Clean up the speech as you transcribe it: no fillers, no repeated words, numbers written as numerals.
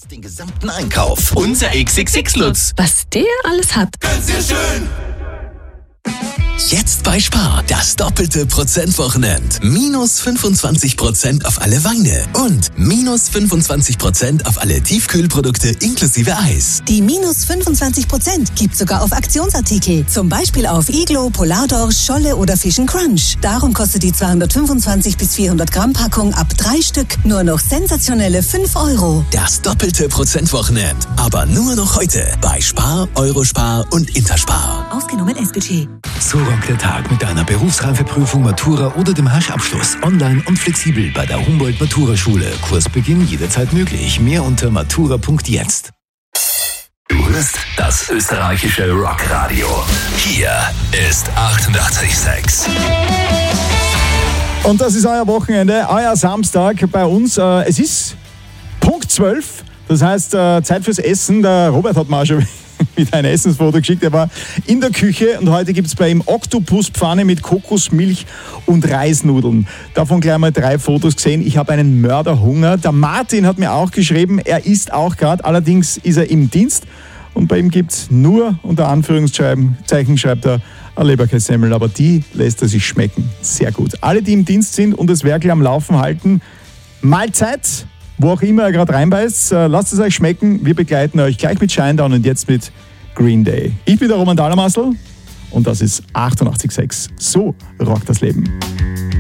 fast den gesamten Einkauf. Unser XXX-Lutz. Was der alles hat. Ganz sehr schön. Jetzt bei Spar, das doppelte Prozentwochenend. Minus 25% auf alle Weine und minus 25% auf alle Tiefkühlprodukte inklusive Eis. Die minus 25% gibt sogar auf Aktionsartikel. Zum Beispiel auf Iglo, Polardorsch, Scholle oder Fish & Crunch. Darum kostet die 225 bis 400 Gramm Packung ab 3 Stück nur noch sensationelle 5 €. Das doppelte Prozentwochenend. Aber nur noch heute bei Spar, Eurospar und Interspar. Ausgenommen S-Budget. So rockt der Tag mit einer Berufsreifeprüfung, Matura oder dem Haschabschluss. Online und flexibel bei der Humboldt-Matura-Schule. Kursbeginn jederzeit möglich. Mehr unter matura.jetzt. Du hörst das österreichische Rockradio. Hier ist 88,6. Und das ist euer Wochenende, euer Samstag bei uns. Es ist Punkt 12, das heißt Zeit fürs Essen. Der Robert hat mir auch schon wieder ein Essensfoto geschickt. Er war in der Küche und heute gibt es bei ihm Oktopuspfanne mit Kokosmilch und Reisnudeln. Davon gleich mal 3 Fotos gesehen. Ich habe einen Mörderhunger. Der Martin hat mir auch geschrieben, er isst auch gerade, allerdings ist er im Dienst und bei ihm gibt es nur, unter Anführungszeichen schreibt er, eine Leberkässemmel, aber die lässt er sich schmecken. Sehr gut. Alle, die im Dienst sind und das Werkel am Laufen halten, Mahlzeit! Wo auch immer ihr gerade reinbeißt, lasst es euch schmecken. Wir begleiten euch gleich mit Shinedown und jetzt mit Green Day. Ich bin der Roman Dallermassel und das ist 88,6. So rockt das Leben.